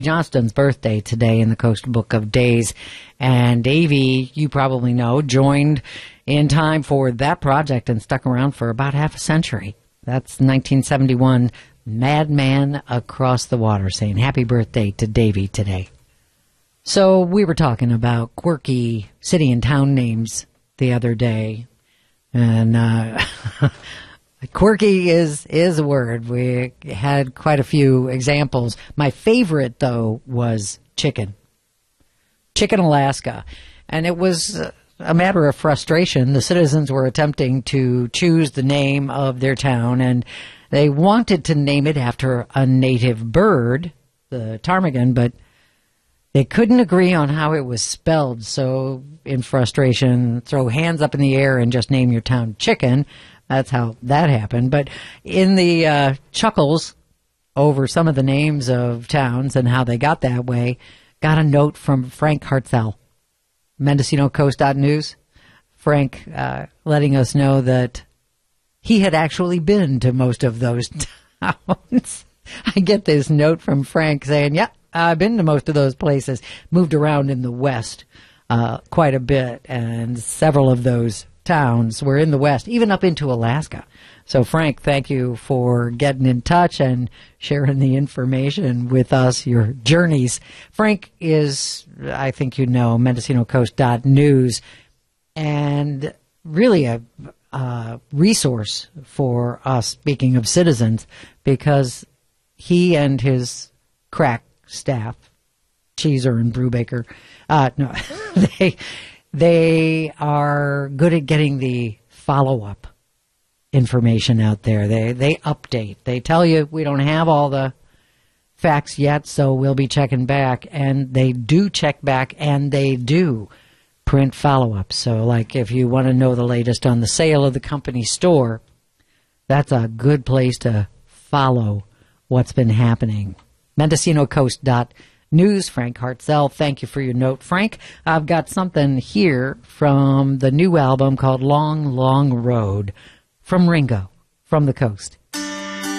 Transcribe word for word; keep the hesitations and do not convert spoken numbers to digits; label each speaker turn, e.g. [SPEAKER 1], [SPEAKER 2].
[SPEAKER 1] Johnston's birthday today in the Coast Book of Days. And Davy, you probably know, joined in time for that project and stuck around for about half a century. That's nineteen seventy-one, Madman Across the Water, saying happy birthday to Davy today. So we were talking about quirky city and town names the other day. And uh, quirky is, is a word. We had quite a few examples. My favorite, though, was Chicken. Chicken, Alaska. And it was a matter of frustration. The citizens were attempting to choose the name of their town, and they wanted to name it after a native bird, the ptarmigan, but they couldn't agree on how it was spelled. So in frustration, throw hands up in the air and just name your town Chicken. That's how that happened. But in the uh, chuckles over some of the names of towns and how they got that way, got a note from Frank Hartzell, Mendocino Coast dot news. Frank uh, letting us know that he had actually been to most of those towns. I get this note from Frank saying, yeah, I've been to most of those places, moved around in the West uh, quite a bit, and several of those towns were in the West, even up into Alaska. So, Frank, thank you for getting in touch and sharing the information with us, your journeys. Frank is, I think you know, Mendocino Coast dot news, and really a uh, resource for us, speaking of citizens, because he and his crack staff, Cheeser and Brubaker, uh, no, they... They are good at getting the follow-up information out there. They they update. They tell you we don't have all the facts yet, so we'll be checking back. And they do check back, and they do print follow-ups. So, like, if you want to know the latest on the sale of the company store, that's a good place to follow what's been happening. Mendocino Coast dot news, Frank Hartzell. Thank you for your note, Frank. I've got something here from the new album called Long, Long Road from Ringo, from the coast.